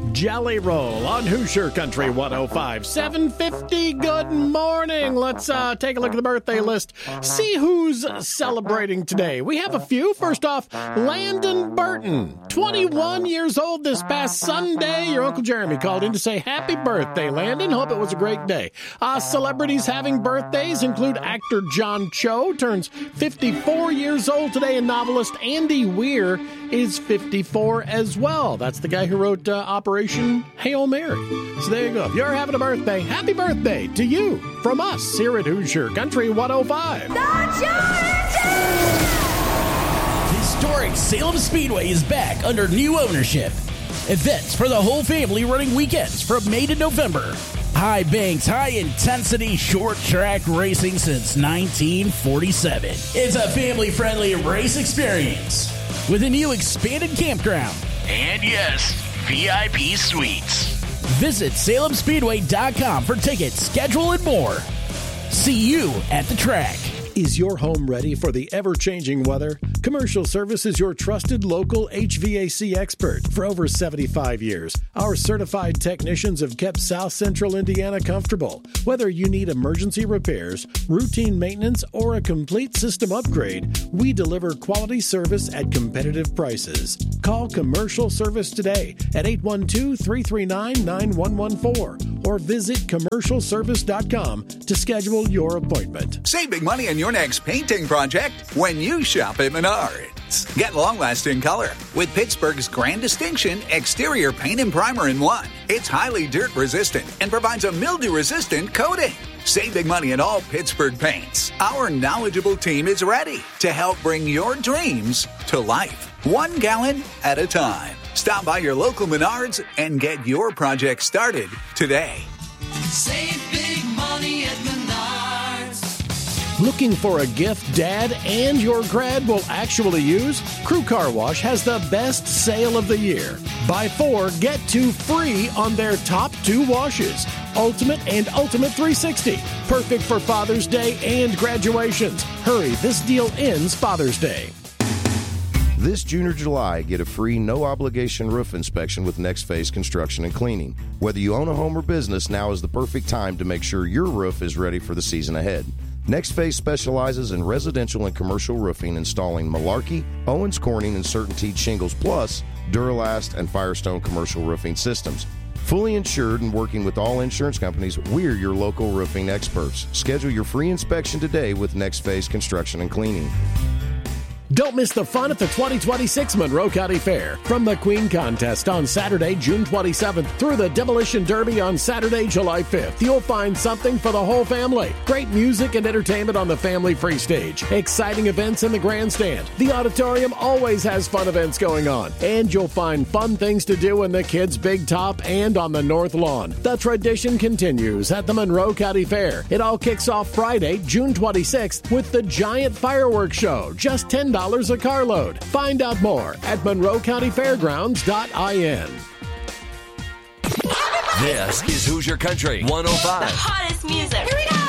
Jelly Roll on Hoosier Country 105, 750. Good morning. Let's take a look at the birthday list. See who's celebrating today. We have a few. First off, Landon Burton, 21 years old this past Sunday. Your Uncle Jeremy called in to say happy birthday, Landon. Hope it was a great day. Celebrities having birthdays include actor John Cho, turns 54 years old today, and novelist Andy Weir is 54 as well. That's the guy who wrote Operation Hail Mary. So there you go. If you're having a birthday, happy birthday to you from us here at Hoosier Country 105. Historic Salem Speedway is back under new ownership. Events for the whole family running weekends from May to November. High banks, high intensity, short track racing since 1947. It's a family-friendly race experience with a new expanded campground. And yes, VIP suites. Visit SalemSpeedway.com for tickets, schedule, and more. See you at the track. Is your home ready for the ever-changing weather? Commercial Service is your trusted local HVAC expert. For over 75 years, our certified technicians have kept South Central Indiana comfortable. Whether you need emergency repairs, routine maintenance, or a complete system upgrade, we deliver quality service at competitive prices. Call Commercial Service today at 812-339-9114 or visit commercialservice.com to schedule your appointment. Save big money on your next painting project when you shop at Menards. Get long-lasting color with Pittsburgh's Grand Distinction Exterior Paint and Primer in one. It's highly dirt-resistant and provides a mildew-resistant coating. Save big money on all Pittsburgh paints. Our knowledgeable team is ready to help bring your dreams to life, 1 gallon at a time. Stop by your local Menards and get your project started today. Save big money at Menards. Looking for a gift Dad and your grad will actually use? Crew Car Wash has the best sale of the year. Buy 4, get 2 free on their top 2 washes. Ultimate and Ultimate 360. Perfect for Father's Day and graduations. Hurry, this deal ends Father's Day. This June or July, get a free, no-obligation roof inspection with Next Phase Construction and Cleaning. Whether you own a home or business, now is the perfect time to make sure your roof is ready for the season ahead. Next Phase specializes in residential and commercial roofing, installing Malarkey, Owens Corning, and CertainTeed shingles, plus Duralast and Firestone commercial roofing systems. Fully insured and working with all insurance companies, we're your local roofing experts. Schedule your free inspection today with Next Phase Construction and Cleaning. Don't miss the fun at the 2026 Monroe County Fair. From the Queen Contest on Saturday, June 27th, through the Demolition Derby on Saturday, July 5th, you'll find something for the whole family. Great music and entertainment on the family-free stage. Exciting events in the grandstand. The auditorium always has fun events going on. And you'll find fun things to do in the Kids' Big Top and on the North Lawn. The tradition continues at the Monroe County Fair. It all kicks off Friday, June 26th, with the giant fireworks show. Just $10 a carload. Find out more at monroecountyfairgrounds.in. This is Hoosier Country 105. The hottest music. Here we go.